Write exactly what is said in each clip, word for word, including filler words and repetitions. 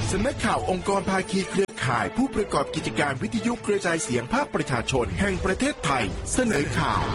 สำนักข่าวองค์กรภาคีเครือข่ายผู้ประกอบกิจการวิทยุกระจายเสียงภาคประชาชนแห่งประเทศไทยเสนอข่าว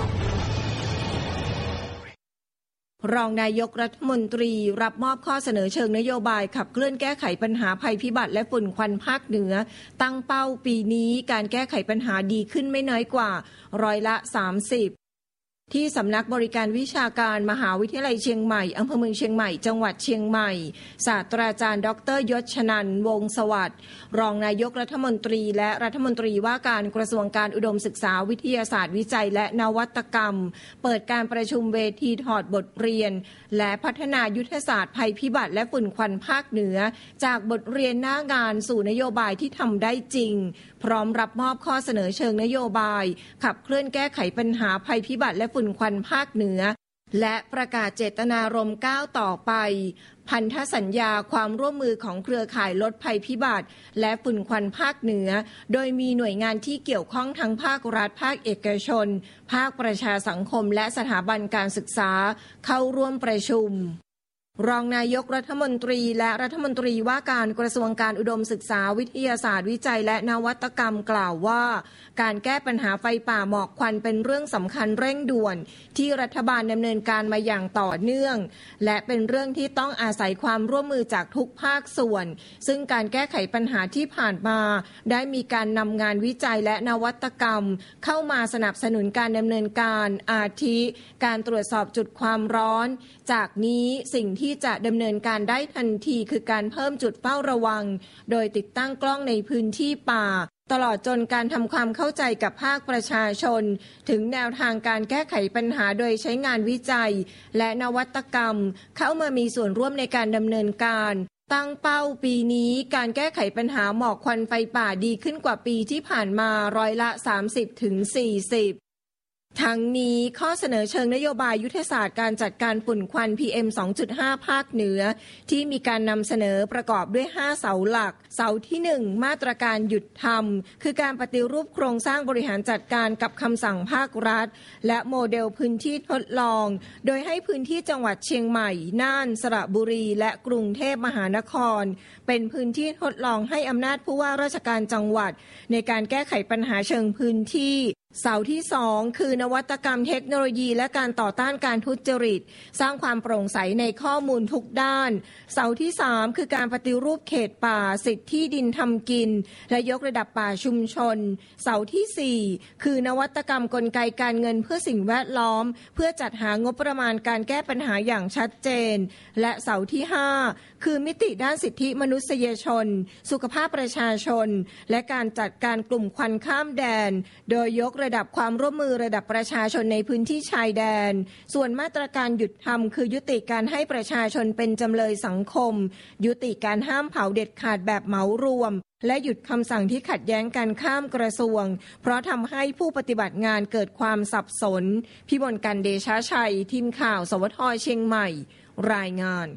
รองนายกรัฐมนตรีรับมอบข้อเสนอเชิงนโยบายขับเคลื่อนแก้ไขปัญหาภัยพิบัติและฝุ่นควันภาคเหนือตั้งเป้าปีนี้การแก้ไขปัญหาดีขึ้นไม่น้อยกว่าร้อยละสามสิบที่สำนักบริการวิชาการมหาวิทยาลัยเชียงใหม่อำเภอเมืองเชียงใหม่จังหวัดเชียงใหม่ศาสตราจารย์ดรยศชนันท์วงศ์สวัสดิ์รองนายกรัฐมนตรีและรัฐมนตรีว่าการกระทรวงการอุดมศึกษาวิทยาศาสตร์วิจัยและนวัตกรรมเปิดการประชุมเวทีถอดบทเรียนและพัฒนายุทธศาสตร์ภัยพิบัติและฝุ่นควันภาคเหนือจากบทเรียนหน้างานสู่นโยบายที่ทำได้จริงพร้อมรับมอบข้อเสนอเชิงนโยบายขับเคลื่อนแก้ไขปัญหาภัยพิบัติและฝุ่นควันภาคเหนือและประกาศเจตนารมณ์ก้าวต่อไปพันธสัญญาความร่วมมือของเครือข่ายลดภัยพิบัติและฝุ่นควันภาคเหนือโดยมีหน่วยงานที่เกี่ยวข้องทั้งภาครัฐภาคเอกชนภาคประชาสังคมและสถาบันการศึกษาเข้าร่วมประชุมรองนายกรัฐมนตรีและรัฐมนตรีว่าการกระทรวงการอุดมศึกษาวิทยาศาสตร์วิจัยและนวัตกรรมกล่าวว่าการแก้ปัญหาไฟป่าหมอกควันเป็นเรื่องสำคัญเร่งด่วนที่รัฐบาลดำเนินการมาอย่างต่อเนื่องและเป็นเรื่องที่ต้องอาศัยความร่วมมือจากทุกภาคส่วนซึ่งการแก้ไขปัญหาที่ผ่านมาได้มีการนำงานวิจัยและนวัตกรรมเข้ามาสนับสนุนการดำเนินการอาทิการตรวจสอบจุดความร้อนจากนี้สิ่งที่ที่จะดำเนินการได้ทันทีคือการเพิ่มจุดเฝ้าระวังโดยติดตั้งกล้องในพื้นที่ป่าตลอดจนการทำความเข้าใจกับภาคประชาชนถึงแนวทางการแก้ไขปัญหาโดยใช้งานวิจัยและนวัตกรรมเข้ามามีส่วนร่วมในการดำเนินการตั้งเป้าปีนี้การแก้ไขปัญหาหมอกควันไฟป่าดีขึ้นกว่าปีที่ผ่านมาร้อยละ สามสิบถึงสี่สิบทั้งนี้ข้อเสนอเชิงนโยบายยุทธศาสตร์การจัดการฝุ่นควัน พี เอ็ม สองจุดห้า ภาคเหนือที่มีการนำเสนอประกอบด้วยห้าเสาหลักเสาที่หนึ่งมาตรการหยุดทำคือการปฏิรูปโครงสร้างบริหารจัดการกับคำสั่งภาครัฐและโมเดลพื้นที่ทดลองโดยให้พื้นที่จังหวัดเชียงใหม่น่านสระบุรีและกรุงเทพมหานครเป็นพื้นที่ทดลองให้อำนาจผู้ว่าราชการจังหวัดในการแก้ไขปัญหาเชิงพื้นที่เสาที่สองคือนวัตกรรมเทคโนโลยีและการต่อต้านการทุจริตสร้างความโปร่งใสในข้อมูลทุกด้านเสาที่สามคือการปฏิรูปเขตป่าสิทธิดินทำกินและยกระดับป่าชุมชนเสาที่สี่คือนวัตกรรมกลไกการเงินเพื่อสิ่งแวดล้อมเพื่อจัดหางบประมาณการแก้ปัญหาอย่างชัดเจนและเสาที่ห้าคือมิติด้านสิทธิมนุษยชนสุขภาพประชาชนและการจัดการกลุ่มควันข้ามแดนโดยยกระดับความร่วมมือระดับประชาชนในพื้นที่ชายแดนส่วนมาตรการหยุดทำคือยุติการให้ประชาชนเป็นจำเลยสังคมยุติการห้ามเผาเด็ดขาดแบบเหมารวมและหยุดคำสั่งที่ขัดแย้งกันข้ามกระทรวงเพราะทำให้ผู้ปฏิบัติงานเกิดความสับสนพิมลกันเดชาชัยทีมข่าวสวทเชียงใหม่รายงาน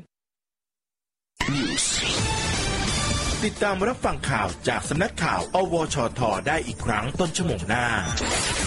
ติดตามรับฟังข่าวจากสำนักข่าวอวชทได้อีกครั้งต้นชั่วโมงหน้า